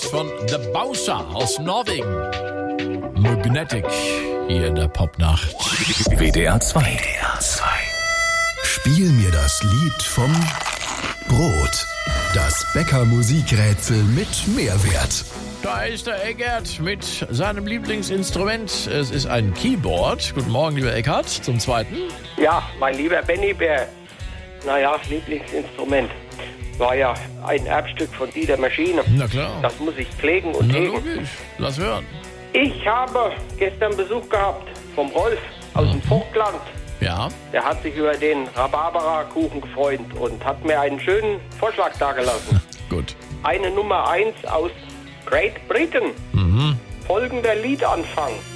von The Bowser aus Norwegen. Magnetic hier in der Popnacht. WDR 2. Spiel mir das Lied vom Brot. Das Bäcker-Musikrätsel mit Mehrwert. Da ist der Eckert mit seinem Lieblingsinstrument. Es ist ein Keyboard. Guten Morgen, lieber Eckert, zum Zweiten. Ja, mein lieber Benny Bär. Lieblingsinstrument. War ja ein Erbstück von Dieter Maschine. Na klar. Das muss ich pflegen und Na hegen. logisch. Lass hören. Ich habe gestern Besuch gehabt vom Rolf aus dem Vogtland. Ja. Der hat sich über den Rhabarbera-Kuchen gefreut und hat mir einen schönen Vorschlag dargelassen. Gut. Eine Nummer 1 aus Great Britain. Folgender Liedanfang.